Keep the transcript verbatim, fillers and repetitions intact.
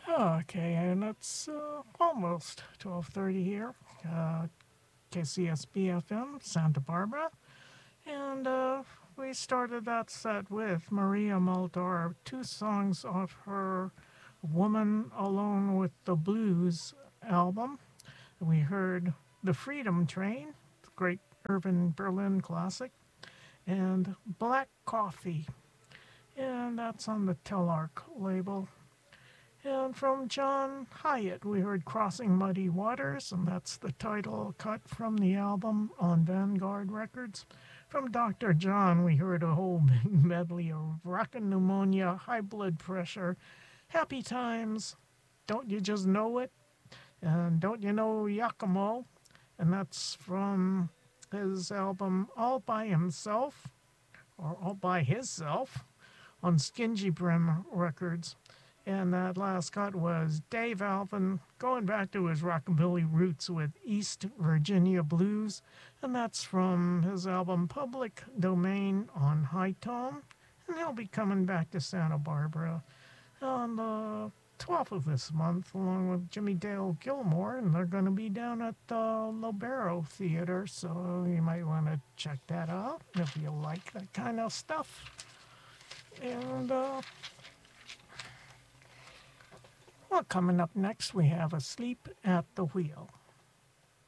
Okay, and it's uh, almost twelve thirty here. Uh, K C S B F M, Santa Barbara. And uh, we started that set with Maria Muldaur, two songs off her Woman Alone with the Blues album. We heard The Freedom Train, the great Irving Berlin classic, and Black Coffee, and that's on the Telarc label. And from John Hyatt, we heard Crossing Muddy Waters, and that's the title cut from the album on Vanguard Records. From Doctor John, we heard a whole medley of Rockin' Pneumonia, High Blood Pressure, Happy Times, Don't You Just Know It, and Don't You Know Yakimo, and that's from his album All By Himself, or All By Hisself, on Skingy Brim Records. And that last cut was Dave Alvin going back to his rockabilly roots with East Virginia Blues, and that's from his album Public Domain on High Tone. And he'll be coming back to Santa Barbara on the twelfth of this month, along with Jimmy Dale Gilmore, and they're going to be down at the Lobero Theater, so you might want to check that out if you like that kind of stuff. And, uh, well, coming up next, we have Asleep at the Wheel.